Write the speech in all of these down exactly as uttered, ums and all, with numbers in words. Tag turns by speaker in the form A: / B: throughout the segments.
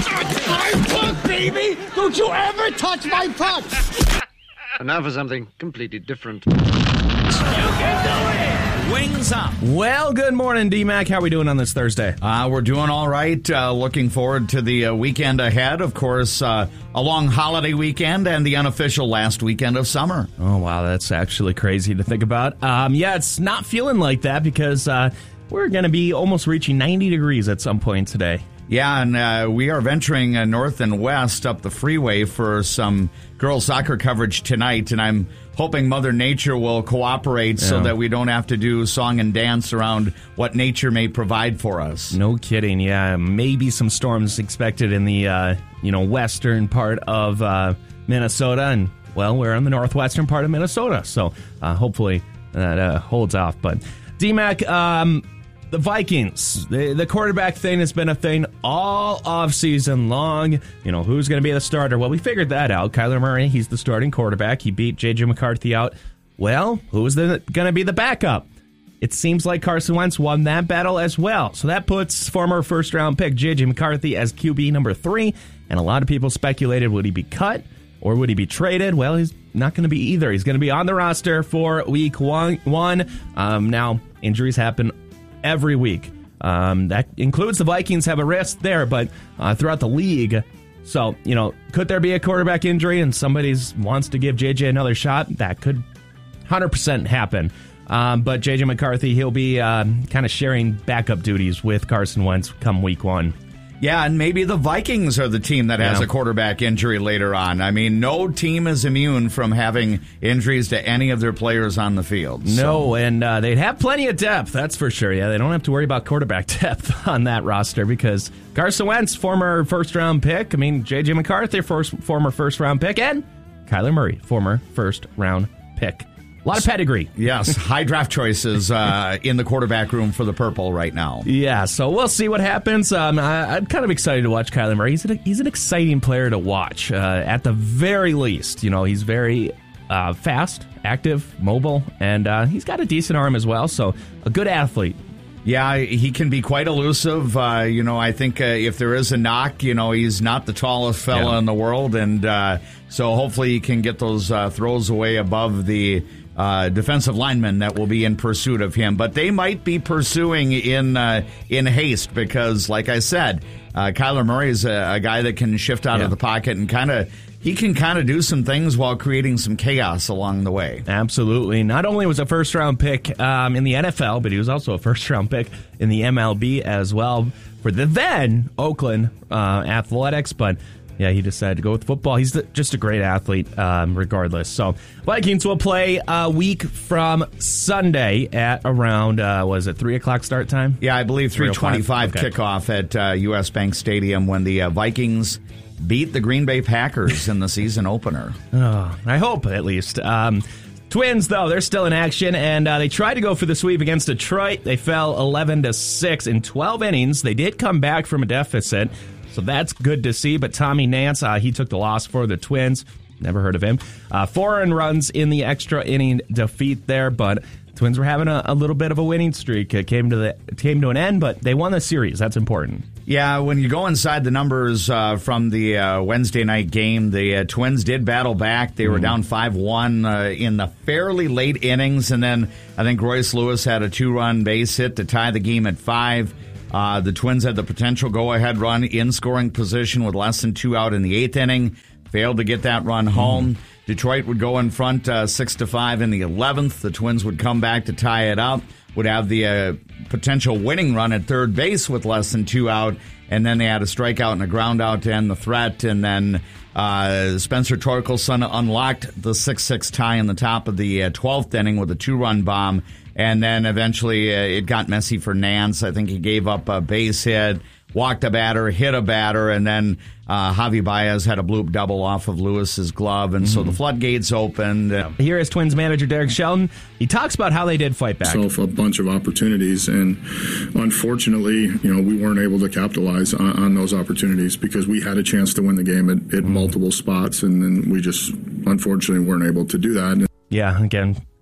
A: My puck, baby! Don't you ever touch my puck!
B: And now for something completely different.
C: You can do it! Wings up.
D: Well, good morning, D-Mac. How are we doing on this Thursday?
E: Uh, we're doing all right. Uh, looking forward to the uh, weekend ahead. Of course, uh, a long holiday weekend and the unofficial last weekend of summer.
D: Oh, wow. That's actually crazy to think about. Um, yeah, it's not feeling like that because uh, we're going to be almost reaching ninety degrees at some point today.
E: Yeah, and uh, we are venturing uh, north and west up the freeway for some girls' soccer coverage tonight, and I'm hoping Mother Nature will cooperate yeah. so that we don't have to do song and dance around what nature may provide for us.
D: No kidding, yeah. Maybe some storms expected in the uh, you know western part of uh, Minnesota, and, well, we're in the northwestern part of Minnesota, so uh, hopefully that uh, holds off. But, D-Mac, um... the Vikings, the, the quarterback thing has been a thing all off-season long. You know, who's going to be the starter? Well, we figured that out. Kyler Murray, he's the starting quarterback. He beat J J McCarthy out. Well, who's going to be the backup? It seems like Carson Wentz won that battle as well. So that puts former first-round pick J J McCarthy as Q B number three. And a lot of people speculated, would he be cut or would he be traded? Well, he's not going to be either. He's going to be on the roster for week one. one. Um, now, injuries happen every week. Um, that includes the Vikings have a risk there, but uh, throughout the league. So, you know, could there be a quarterback injury and somebody wants to give J J another shot? That could one hundred percent happen. Um, but J J McCarthy, he'll be uh, kind of sharing backup duties with Carson Wentz come week one.
E: Yeah, and maybe the Vikings are the team that has yeah. a quarterback injury later on. I mean, no team is immune from having injuries to any of their players on the field.
D: No,
E: so.
D: and uh, they'd have plenty of depth, that's for sure. Yeah, they don't have to worry about quarterback depth on that roster because Carson Wentz, former first-round pick. I mean, J J McCarthy, first, former first-round pick. And Kyler Murray, former first-round pick. A lot of pedigree.
E: Yes, high draft choices uh, in the quarterback room for the Purple right now.
D: Yeah, so we'll see what happens. Um, I, I'm kind of excited to watch Kyler Murray. He's an, he's an exciting player to watch, uh, at the very least. You know, he's very uh, fast, active, mobile, and uh, he's got a decent arm as well, so a good athlete.
E: Yeah, he can be quite elusive. Uh, you know, I think uh, if there is a knock, you know, he's not the tallest fella
D: yeah.
E: in the world, and uh, so hopefully he can get those uh, throws away above the Uh, defensive linemen that will be in pursuit of him, but they might be pursuing in uh, in haste because, like I said, uh, Kyler Murray is a, a guy that can shift out
D: yeah.
E: of the pocket and kind of he can kind of do some things while creating some chaos along the way.
D: Absolutely. Not only was a first round pick um, in the N F L, but he was also a first round pick in the M L B as well for the then Oakland uh, Athletics, but. Yeah, he decided to go with football. He's the, just a great athlete, um, regardless. So, Vikings will play a week from Sunday at around, uh, was it three o'clock start time?
E: Yeah, I believe three twenty-five
D: okay.
E: kickoff at uh, U S. Bank Stadium when the uh, Vikings beat the Green Bay Packers in the season opener.
D: Oh, I hope, at least. Um, Twins, though, they're still in action, and uh, they tried to go for the sweep against Detroit. They fell eleven to six in twelve innings. They did come back from a deficit. So that's good to see. But Tommy Nance, uh, he took the loss for the Twins. Never heard of him. Uh, four earned runs in the extra inning defeat there, but Twins were having a, a little bit of a winning streak. It came to the came to an end, but they won the series. That's important.
E: Yeah, when you go inside the numbers uh, from the uh, Wednesday night game, the uh, Twins did battle back. They were mm. down five one uh, in the fairly late innings, and then I think Royce Lewis had a two-run base hit to tie the game at five. Uh, the Twins had the potential go-ahead run in scoring position with less than two out in the eighth inning. Failed to get that run home. Mm. Detroit would go in front uh, six to five in the eleventh. The Twins would come back to tie it up. Would have the uh, potential winning run at third base with less than two out, and then they had a strikeout and a ground out to end the threat. And then uh, Spencer Torkelson unlocked the six six tie in the top of the uh, twelfth inning with a two-run bomb. And then eventually uh, it got messy for Nance. I think he gave up a base hit, walked a batter, hit a batter, and then uh, Javi Baez had a bloop double off of Lewis's glove, and mm-hmm. so the floodgates opened.
D: Here is Twins manager Derek Shelton. He talks about how they did fight back.
F: So a bunch of opportunities, and unfortunately, you know, we weren't able to capitalize on, on those opportunities because we had a chance to win the game at, at mm-hmm. multiple spots, and then we just unfortunately weren't able to do that.
D: Yeah, again,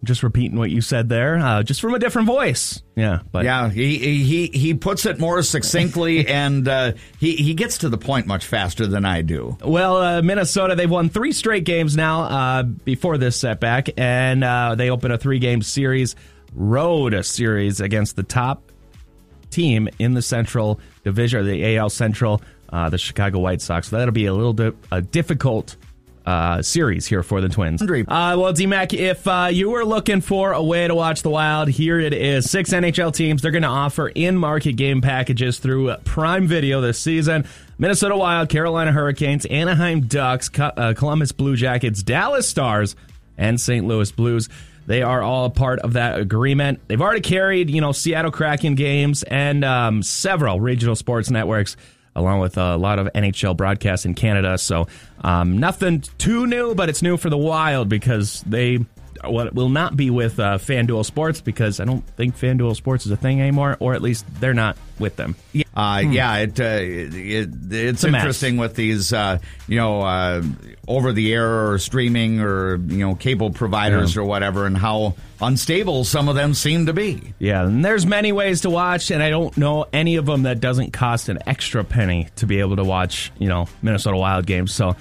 D: just repeating what you said there, uh, just from a different voice. Yeah, but
E: yeah, he he he puts it more succinctly, and uh, he he gets to the point much faster than I do.
D: Well, uh, Minnesota, they've won three straight games now uh, before this setback, and uh, they open a three-game series, road series against the top team in the Central Division, or the A L Central, uh, the Chicago White Sox. So that'll be a little bit a difficult Uh, series here for the Twins. Uh, well, D-Mac, if uh, you were looking for a way to watch the Wild, here it is. Six N H L teams. They're going to offer in-market game packages through Prime Video this season. Minnesota Wild, Carolina Hurricanes, Anaheim Ducks, Co- uh, Columbus Blue Jackets, Dallas Stars, and Saint Louis Blues. They are all part of that agreement. They've already carried, you know, Seattle Kraken games and um, several regional sports networks, along with a lot of N H L broadcasts in Canada. So um, nothing too new, but it's new for the Wild because they well, will not be with uh, FanDuel Sports, because I don't think FanDuel Sports is a thing anymore, or at least they're not with them.
E: Yeah, uh, hmm. yeah it, uh, it, it it's, it's interesting with these, uh, you know, uh, over-the-air or streaming or, you know, cable providers yeah. or whatever, and how unstable some of them seem to be.
D: Yeah, and there's many ways to watch, and I don't know any of them that doesn't cost an extra penny to be able to watch, you know, Minnesota Wild games. So,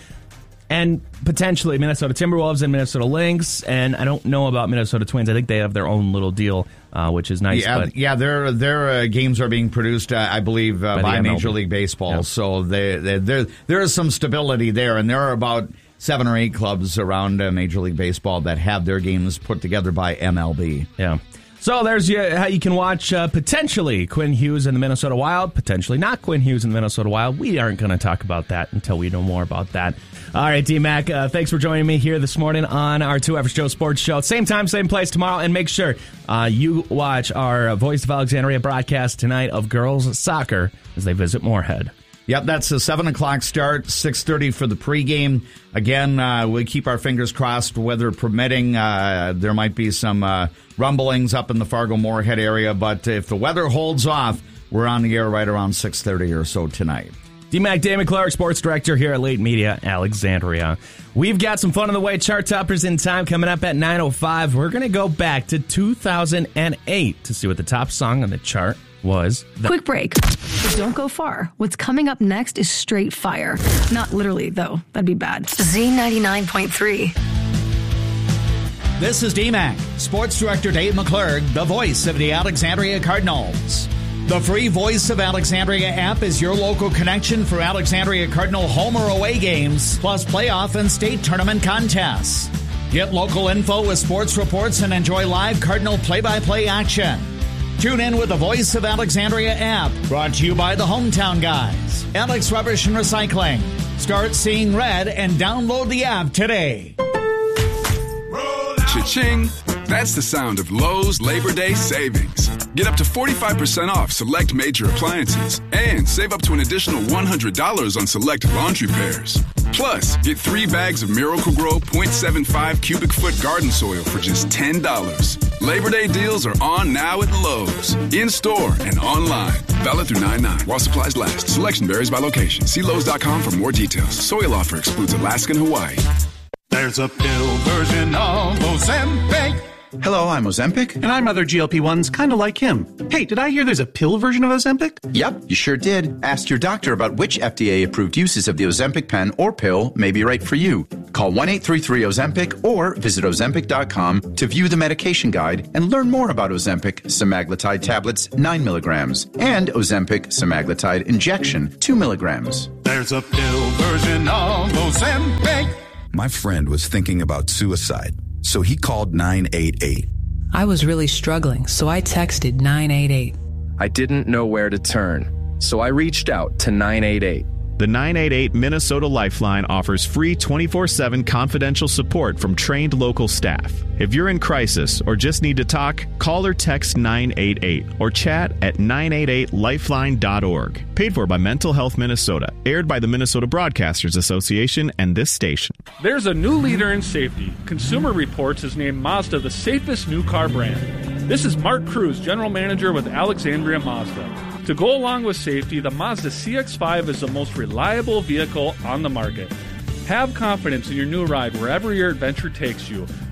D: and potentially Minnesota Timberwolves and Minnesota Lynx, and I don't know about Minnesota Twins. I think they have their own little deal, uh, which is nice.
E: Yeah,
D: but
E: yeah, their their uh, games are being produced, uh, I believe, uh, by, by Major League Baseball.
D: Yeah.
E: So they, they, there there is some stability there, and there are about seven or eight clubs around uh, Major League Baseball that have their games put together by M L B.
D: Yeah. So there's your, how you can watch uh, potentially Quinn Hughes and the Minnesota Wild, potentially not Quinn Hughes and the Minnesota Wild. We aren't going to talk about that until we know more about that. All right, D-Mac, uh, thanks for joining me here this morning on our Two Average Joe Sports Show. Same time, same place tomorrow, and make sure uh, you watch our Voice of Alexandria broadcast tonight of girls soccer as they visit Moorhead.
E: Yep, that's a seven o'clock start, six thirty for the pregame. Again, uh, we keep our fingers crossed, weather permitting. Uh, there might be some uh, rumblings up in the Fargo-Moorhead area, but if the weather holds off, we're on the air right around six thirty or so tonight.
D: D-Mac, Damon Clark, Sports Director here at Late Media, Alexandria. We've got some fun on the way. Chart toppers in time coming up at nine oh five. We're going to go back to two thousand eight to see what the top song on the chart was. The-
G: Quick break. But don't go far. What's coming up next is straight fire. Not literally, though. That'd be bad. Z ninety-nine point three.
C: This is D-Mac, Sports Director Dave McClurg, the voice of the Alexandria Cardinals. The free Voice of Alexandria app is your local connection for Alexandria Cardinal home or away games, plus playoff and state tournament contests. Get local info with sports reports and enjoy live Cardinal play-by-play action. Tune in with the Voice of Alexandria app, brought to you by the Hometown Guys, Alex Rubbish and Recycling. Start seeing red and download the app today.
H: Cha-ching! That's the sound of Lowe's Labor Day savings. Get up to forty-five percent off select major appliances and save up to an additional one hundred dollars on select laundry pairs. Plus, get three bags of Miracle-Gro point seven five cubic foot garden soil for just ten dollars. Labor Day deals are on now at Lowe's, in-store and online. Valid through nine nine while supplies last. Selection varies by location. See Lowe's dot com for more details. Soil offer excludes Alaska and Hawaii.
I: There's a pill version of Ozempic.
J: Hello, I'm Ozempic.
I: And I'm other G L P ones kind of like him. Hey, did I hear there's a pill version of Ozempic?
J: Yep, you sure did. Ask your doctor about which F D A-approved uses of the Ozempic pen or pill may be right for you. Call one eight three three Ozempic or visit Ozempic dot com to view the medication guide and learn more about Ozempic semaglutide tablets nine milligrams and Ozempic semaglutide injection two milligrams.
I: There's a pill version of Ozempic.
K: My friend was thinking about suicide, so he called nine eight eight.
L: I was really struggling, so I texted nine eight eight.
M: I didn't know where to turn, so I reached out to nine eight eight.
N: The nine eight eight Minnesota Lifeline offers free twenty-four seven confidential support from trained local staff. If you're in crisis or just need to talk, call or text nine eight eight or chat at nine eight eight lifeline dot org. Paid for by Mental Health Minnesota. Aired by the Minnesota Broadcasters Association and this station.
O: There's a new leader in safety. Consumer Reports has named Mazda the safest new car brand. This is Mark Cruz, General Manager with Alexandria Mazda. To go along with safety, the Mazda C X five is the most reliable vehicle on the market. Have confidence in your new ride wherever your adventure takes you.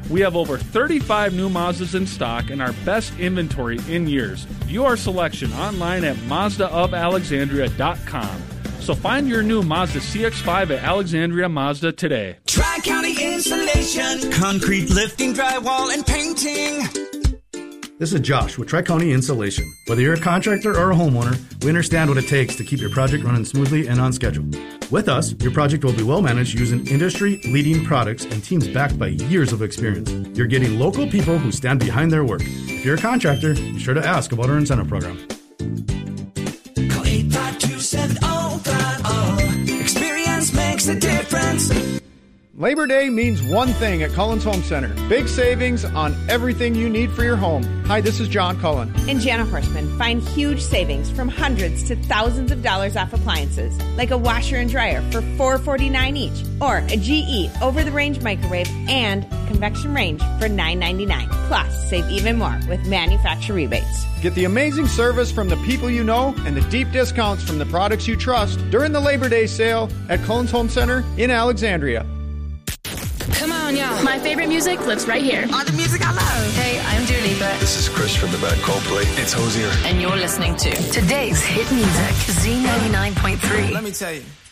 O: We have over thirty-five new Mazdas in stock and our best inventory in years. View our selection online at Mazda of Alexandria dot com. So find your new Mazda C X five at Alexandria Mazda today.
P: Tri-County Insulation, concrete lifting, drywall, and painting.
Q: This is Josh with Tri-County Insulation. Whether you're a contractor or a homeowner, we understand what it takes to keep your project running smoothly and on schedule. With us, your project will be well managed using industry-leading products and teams backed by years of experience. You're getting local people who stand behind their work. If you're a contractor, be sure to ask about our incentive program.
P: Call eight five two, seven oh five oh. Experience makes a difference.
R: Labor Day means one thing at Cullen's Home Center. Big savings on everything you need for your home. Hi, this is John Cullen.
S: And Jana Horstman. Find huge savings from hundreds to thousands of dollars off appliances, like a washer and dryer for four dollars and forty-nine cents each, or a G E over-the-range microwave and convection range for nine dollars and ninety-nine cents. Plus, save even more with manufacturer rebates.
R: Get the amazing service from the people you know and the deep discounts from the products you trust during the Labor Day sale at Cullen's Home Center in Alexandria.
T: Come on, y'all. My favorite music lives right here.
P: All the music I love.
T: Hey, I'm Dua Lipa.
U: This is Chris from the band Coldplay. It's Hozier.
G: And you're listening to today's hit music, Z ninety-nine point three.
P: Let me tell you.